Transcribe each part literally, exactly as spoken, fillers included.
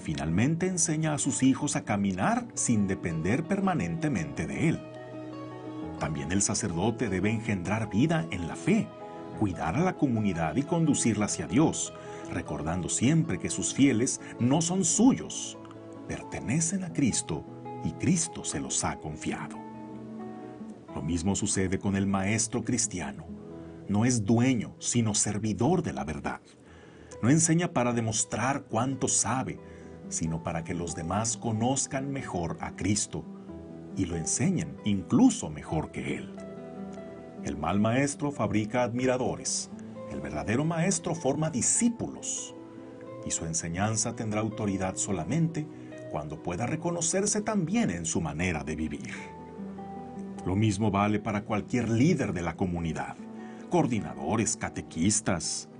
finalmente enseña a sus hijos a caminar sin depender permanentemente de él. También el sacerdote debe engendrar vida en la fe, cuidar a la comunidad y conducirla hacia Dios, recordando siempre que sus fieles no son suyos, pertenecen a Cristo y Cristo se los ha confiado. Lo mismo sucede con el maestro cristiano. No es dueño, sino servidor de la verdad. No enseña para demostrar cuánto sabe, sino para que los demás conozcan mejor a Cristo y lo enseñen incluso mejor que Él. El mal maestro fabrica admiradores. El verdadero maestro forma discípulos. Y su enseñanza tendrá autoridad solamente cuando pueda reconocerse también en su manera de vivir. Lo mismo vale para cualquier líder de la comunidad, coordinadores, catequistas,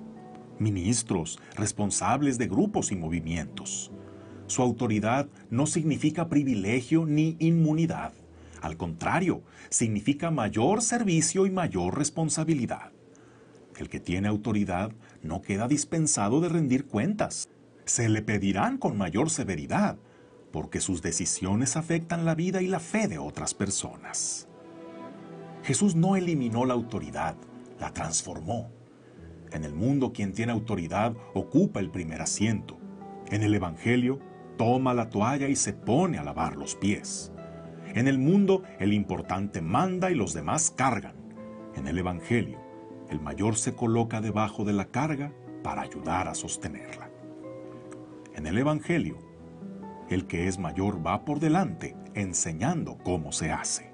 ministros, responsables de grupos y movimientos. Su autoridad no significa privilegio ni inmunidad. Al contrario, significa mayor servicio y mayor responsabilidad. El que tiene autoridad no queda dispensado de rendir cuentas. Se le pedirán con mayor severidad, porque sus decisiones afectan la vida y la fe de otras personas. Jesús no eliminó la autoridad, la transformó. En el mundo, quien tiene autoridad ocupa el primer asiento. En el Evangelio, toma la toalla y se pone a lavar los pies. En el mundo, el importante manda y los demás cargan. En el Evangelio, el mayor se coloca debajo de la carga para ayudar a sostenerla. En el Evangelio, el que es mayor va por delante enseñando cómo se hace.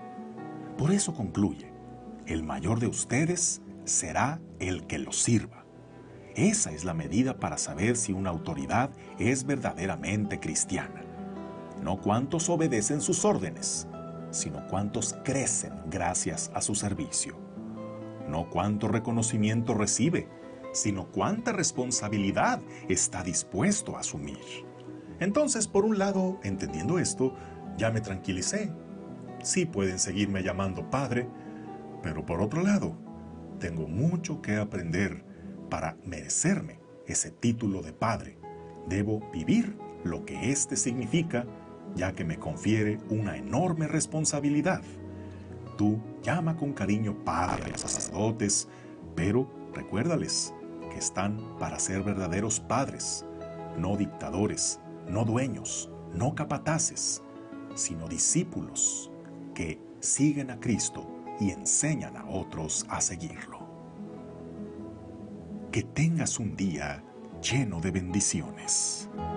Por eso concluye, el mayor de ustedes será el que los sirva. Esa es la medida para saber si una autoridad es verdaderamente cristiana. No cuántos obedecen sus órdenes, sino cuántos crecen gracias a su servicio. No cuánto reconocimiento recibe, sino cuánta responsabilidad está dispuesto a asumir. Entonces, por un lado, entendiendo esto, ya me tranquilicé. Sí pueden seguirme llamando padre, pero por otro lado, tengo mucho que aprender para merecerme ese título de padre. Debo vivir lo que éste significa, ya que me confiere una enorme responsabilidad. Tú llama con cariño padre a los sacerdotes, pero recuérdales que están para ser verdaderos padres, no dictadores, no dueños, no capataces, sino discípulos que siguen a Cristo y enseñan a otros a seguirlo. Que tengas un día lleno de bendiciones.